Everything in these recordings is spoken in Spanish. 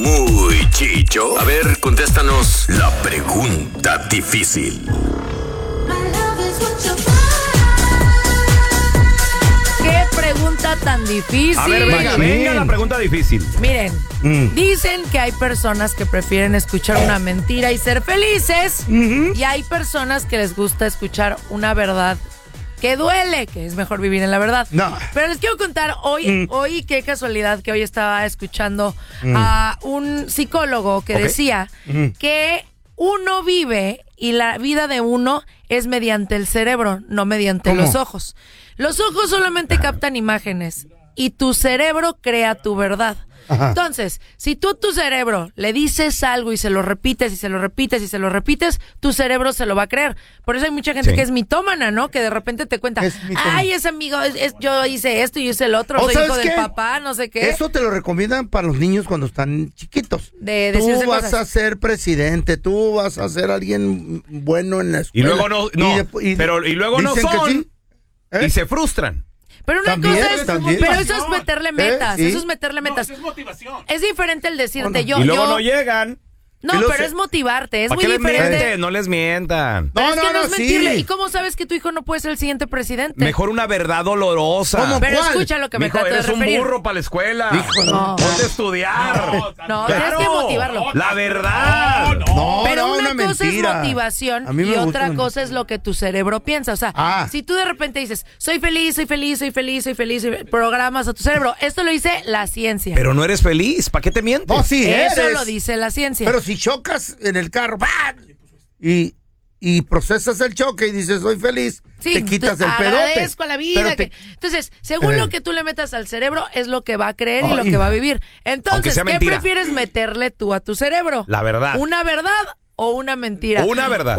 Muy chicho. A ver, contéstanos la pregunta difícil. ¿Qué pregunta tan difícil? A ver, venga la pregunta difícil. Miren, dicen que hay personas que prefieren escuchar una mentira y ser felices, y hay personas que les gusta escuchar una verdad que duele, que es mejor vivir en la verdad. No. Pero les quiero contar hoy qué casualidad que hoy estaba escuchando a un psicólogo que decía que uno vive y la vida de uno es mediante el cerebro, no mediante los ojos. Los ojos solamente captan imágenes y tu cerebro crea tu verdad. Ajá. Entonces, si tú a tu cerebro le dices algo y se lo repites y se lo repites y se lo repites, tu cerebro se lo va a creer. Por eso hay mucha gente que es mitómana, ¿no? Que de repente te cuenta, ay, ese amigo, yo hice esto y yo hice el otro, soy hijo del papá, no sé qué. Eso te lo recomiendan para los niños cuando están chiquitos. Tú vas a ser presidente, tú vas a ser alguien bueno en la escuela. Y luego no son, y se frustran. Pero una cosa es, pero eso es meterle metas, eso es meterle metas. No, eso es motivación. Es diferente el decirte y luego no llegan. No, pero es motivarte, es muy diferente. No les mientan. Pero es que no es mentirle. ¿Y cómo sabes que tu hijo no puede ser el siguiente presidente? Mejor una verdad dolorosa. Pero escucha lo que me trato de referir. Eres un burro para la escuela. Ponte a estudiar. No, tienes que motivarlo. La verdad. Pero una cosa es motivación y otra cosa es lo que tu cerebro piensa. O sea, si tú de repente dices, soy feliz, programas a tu cerebro. Esto lo dice la ciencia. Pero no eres feliz. ¿Para qué te mientes? No, sí eres. Eso lo dice la ciencia. Pero si chocas en el carro y procesas el choque y dices soy feliz, te quitas el pedote. Agradezco a la vida. Entonces, según lo que tú le metas al cerebro, es lo que va a creer y lo que va a vivir. Entonces, ¿qué prefieres meterle tú a tu cerebro? La verdad. ¿Una verdad o una mentira? Una verdad.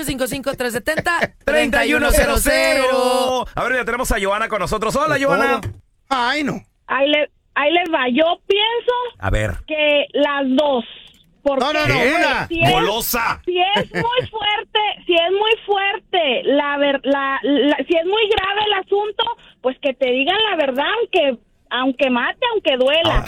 1-855-370-3100. A ver, ya tenemos a Joana con nosotros. Hola, Joana. Ay, no. Ahí les va. Yo pienso que las dos. Porque una. Golosa. Si es muy fuerte, si es muy grave el asunto, pues que te digan la verdad, aunque mate, aunque duela.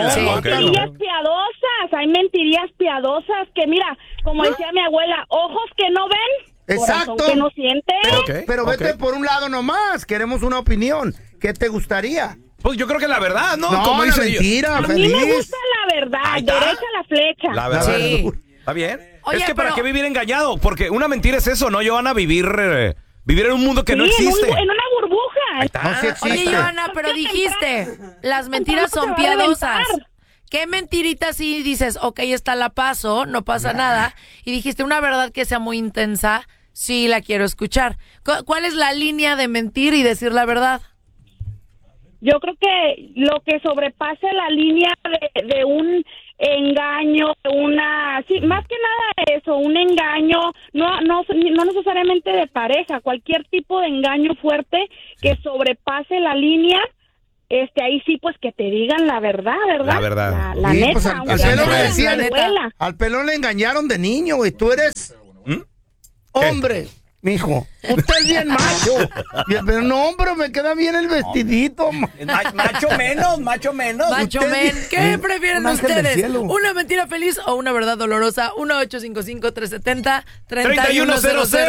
Hay mentirías piadosas que mira, como decía mi abuela, ojos que no ven, exacto, corazón que no siente. Pero vete por un lado nomás, queremos una opinión. ¿Qué te gustaría? Pues yo creo que la verdad, ¿no? No, como dice mentira, a mí me gusta la verdad, derecha la flecha. La verdad. Sí. ¿Está bien? Oye, es que ¿para qué vivir engañado? Porque una mentira es eso, ¿no, Joana? Vivir en un mundo que no existe. En una burbuja. No, sí existe. Oye, Joana, pero dijiste, las mentiras son piadosas. ¿Qué mentirita si dices, esta la paso, no pasa nada? Y dijiste una verdad que sea muy intensa, sí la quiero escuchar. ¿Cuál es la línea de mentir y decir la verdad? Yo creo que lo que sobrepase la línea de un engaño, más que nada eso, un engaño, no necesariamente de pareja, cualquier tipo de engaño fuerte que sobrepase la línea, ahí sí, pues que te digan la verdad, ¿verdad? La verdad. La Sí, neta. pues al pelón le engañaron de niño, güey. Tú eres hombre. Mijo, usted es bien macho. Pero no, pero me queda bien el vestidito. Macho menos. ¿Qué prefieren ustedes? ¿Una mentira feliz o una verdad dolorosa? 1-855-370-3100.